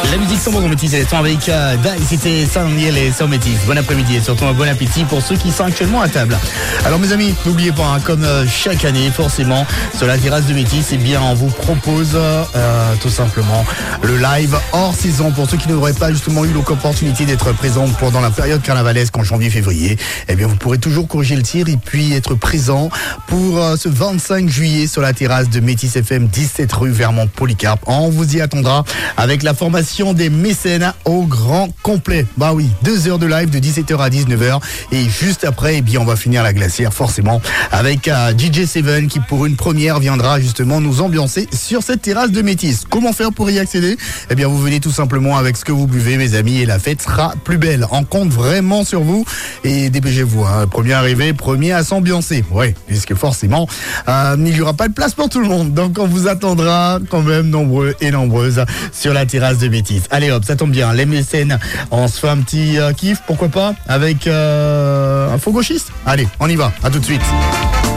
La musique sans bon métis, c'est avec C'était Saint-Niel et sans métis. Bon après-midi et surtout un bon appétit pour ceux qui sont actuellement à table. Alors mes amis, n'oubliez pas, comme chaque année, forcément, sur la terrasse de Métis, eh bien, on vous propose tout simplement le live hors saison. Pour ceux qui n'auraient pas justement eu l'opportunité d'être présents pendant la période carnavalesque en janvier-février, eh bien, vous pourrez toujours corriger le tir et puis être présent pour ce 25 juillet sur la terrasse de Métis FM, 17 rue Vermont-Polycarpe. On vous y attendra avec la formation des mécènes au grand complet. Bah oui, 2 heures de live de 17h à 19h et juste après, eh bien, on va finir la glacière forcément avec DJ7 qui pour une première viendra justement nous ambiancer sur cette terrasse de Métis. Comment faire pour y accéder? Eh bien, vous venez tout simplement avec ce que vous buvez, mes amis, et la fête sera plus belle. On compte vraiment sur vous et dépêchez-vous, hein. Premier arrivé, premier à s'ambiancer. Ouais, puisque forcément, il n'y aura pas de place pour tout le monde. Donc, on vous attendra quand même nombreux et nombreuses sur la terrasse de Métis. Allez hop, ça tombe bien, les mécènes, on se fait un petit kiff, pourquoi pas, avec un faux gauchiste. Allez, on y va, à tout de suite.